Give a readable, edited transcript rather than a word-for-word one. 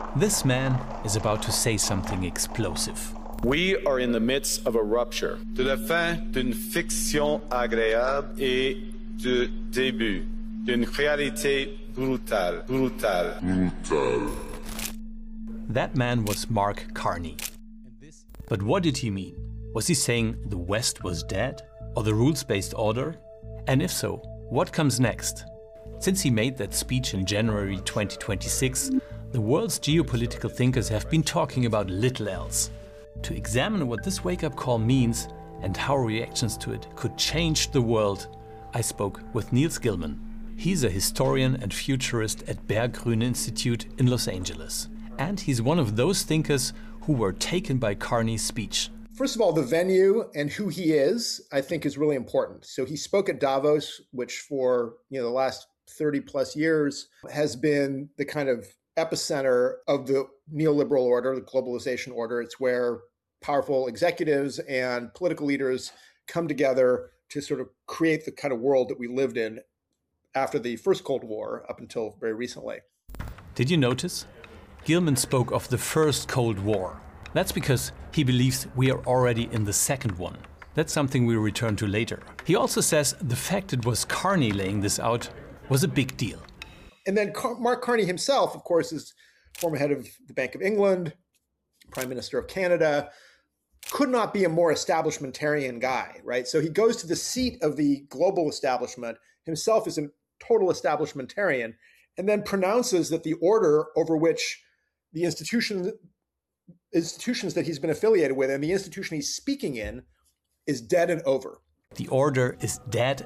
This man is about to say something explosive. We are in the midst of a rupture. De la fin d'une fiction agréable et du début d'une réalité brutale. That man was Mark Carney. But what did he mean? Was he saying the West was dead? Or the rules-based order? And if so, what comes next? Since he made that speech in January 2026, the world's geopolitical thinkers have been talking about little else. To examine what this wake-up call means and how reactions to it could change the world, I spoke with Niels Gilman. He's a historian and futurist at Berggruen Institute in Los Angeles. And he's one of those thinkers who were taken by Carney's speech. First of all, the venue and who he is, I think, is really important. So he spoke at Davos, which for the last 30 plus years has been the kind of epicenter of the neoliberal order, the globalization order. It's where powerful executives and political leaders come together to sort of create the kind of world that we lived in after the first Cold War up until very recently. Did you notice? Gilman spoke of the first Cold War. That's because he believes we are already in the second one. That's something we'll return to later. He also says the fact it was Carney laying this out was a big deal. And then Mark Carney himself, of course, is former head of the Bank of England, Prime Minister of Canada, could not be a more establishmentarian guy, right? So he goes to the seat of the global establishment, himself is a total establishmentarian, and then pronounces that the order over which the institutions that he's been affiliated with and the institution he's speaking in is dead and over. The order is dead